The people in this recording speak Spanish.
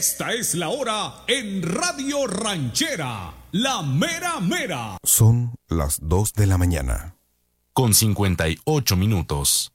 Esta es la hora en Radio Ranchera, la mera mera. Son las 2 de la mañana. Con 58 minutos.